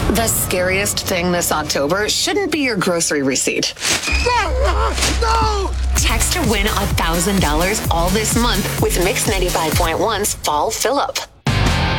The scariest thing this October shouldn't be your grocery receipt. No! Text to win $1,000 all this month with Mix 95.1's Fall Fill-Up.